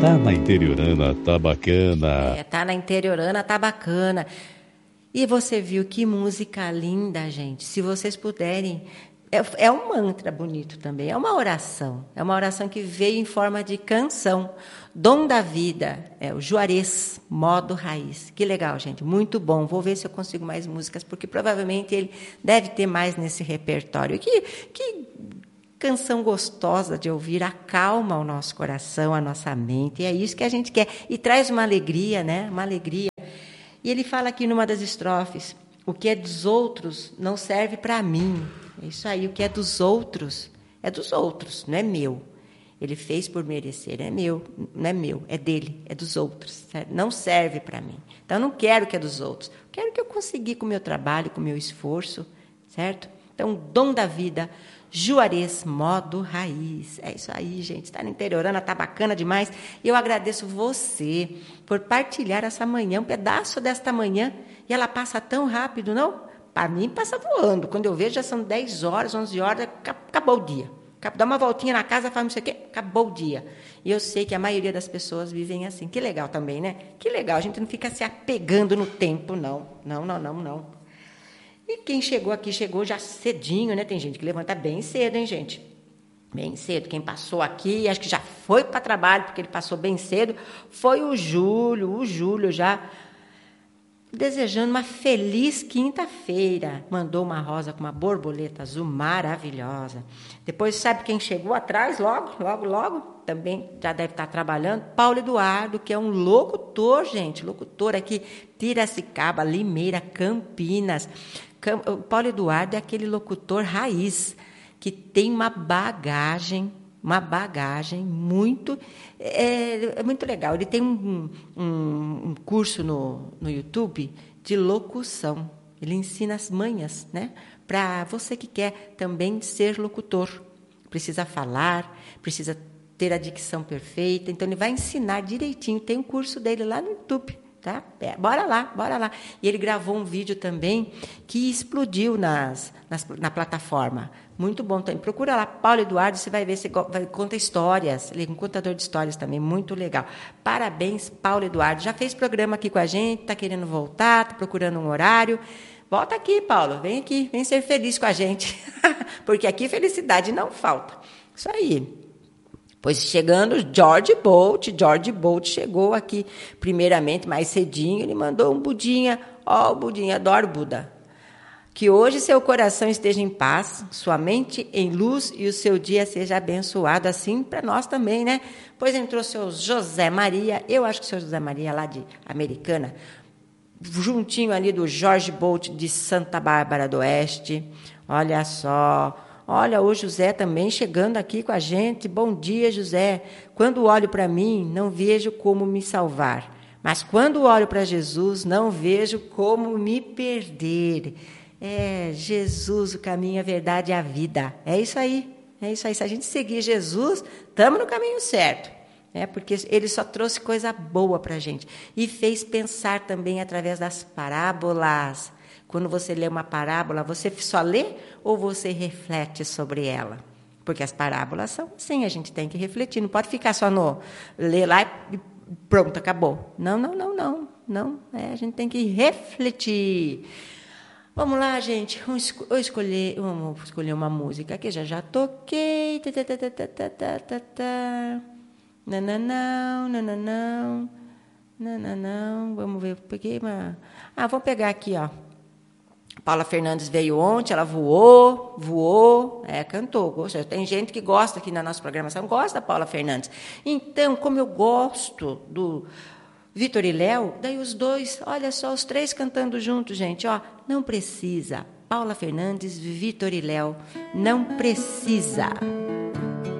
Tá na Interiorana, tá bacana. Tá na Interiorana, tá bacana. E você viu que música linda, gente. Se vocês puderem... É um mantra bonito também, é uma oração que veio em forma de canção. Dom da Vida, o Juarez, modo raiz. Que legal, gente, muito bom. Vou ver se eu consigo mais músicas, porque provavelmente ele deve ter mais nesse repertório. Que canção gostosa de ouvir, acalma o nosso coração, a nossa mente, e é isso que a gente quer. E traz uma alegria, né? Uma alegria. E ele fala aqui numa das estrofes, o que é dos outros não serve para mim. É isso aí, o que é dos outros, não é meu. Ele fez por merecer, não é meu, é dele, é dos outros. Certo? Não serve para mim. Então, eu não quero o que é dos outros. Quero o que eu consegui com o meu trabalho, com o meu esforço, certo? Então, dom da vida, Juarez, modo raiz. É isso aí, gente. Está na Interiorana, está bacana demais. E eu agradeço você por partilhar essa manhã, um pedaço desta manhã. E ela passa tão rápido, não? Para mim, passa voando. Quando eu vejo, já são 10 horas, 11 horas, acabou o dia. Dá uma voltinha na casa, faz não sei o quê, acabou o dia. E eu sei que a maioria das pessoas vivem assim. Que legal também, né? Que legal, a gente não fica se apegando no tempo, não. Não. E quem chegou aqui, chegou já cedinho, né? Tem gente que levanta bem cedo, hein, gente? Bem cedo. Quem passou aqui, acho que já foi para trabalho, porque ele passou bem cedo, foi o Júlio. O Júlio já... desejando uma feliz quinta-feira. Mandou uma rosa com uma borboleta azul maravilhosa. Depois, sabe quem chegou atrás? Logo. Também já deve estar trabalhando. Paulo Eduardo, que é um locutor, gente. Locutor aqui, Piracicaba, Limeira, Campinas. O Paulo Eduardo é aquele locutor raiz, que tem uma bagagem muito... É muito legal. Ele tem um curso no YouTube de locução. Ele ensina as manhas, né? Para você que quer também ser locutor. Precisa falar, precisa ter a dicção perfeita. Então, ele vai ensinar direitinho. Tem um curso dele lá no YouTube. Tá? Bora lá. E ele gravou um vídeo também que explodiu na plataforma. Muito bom também. Procura lá, Paulo Eduardo, você vai ver, conta histórias. Ele é um contador de histórias também, muito legal. Parabéns, Paulo Eduardo. Já fez programa aqui com a gente, está querendo voltar, está procurando um horário. Volta aqui, Paulo, vem aqui, vem ser feliz com a gente. Porque aqui felicidade não falta. Isso aí. Pois chegando, George Bolt chegou aqui, primeiramente, mais cedinho, ele mandou um budinha. Ó, o budinha, adoro Buda. Que hoje seu coração esteja em paz, sua mente em luz e o seu dia seja abençoado, assim para nós também, né? Pois entrou seu José Maria, eu acho que o seu José Maria lá de Americana, juntinho ali do George Bolt de Santa Bárbara do Oeste. Olha só... Olha, o José também chegando aqui com a gente. Bom dia, José. Quando olho para mim, não vejo como me salvar. Mas quando olho para Jesus, não vejo como me perder. É Jesus, o caminho, a verdade e a vida. É isso aí. Se a gente seguir Jesus, estamos no caminho certo. Porque ele só trouxe coisa boa para a gente. E fez pensar também através das parábolas. Quando você lê uma parábola, você só lê ou você reflete sobre ela? Porque as parábolas são assim, a gente tem que refletir. Não pode ficar só no ler lá e pronto, acabou. Não. A gente tem que refletir. Vamos lá, gente. Vamos escolher uma música que já toquei. Não. Vamos ver. Peguei uma... vamos pegar aqui, ó. Paula Fernandes veio ontem, ela voou, cantou. Gostou. Tem gente que gosta aqui na nossa programação, gosta da Paula Fernandes. Então, como eu gosto do Vitor e Léo, daí os dois, olha só, os três cantando juntos, gente. Ó, não precisa. Paula Fernandes, Vitor e Léo, não precisa.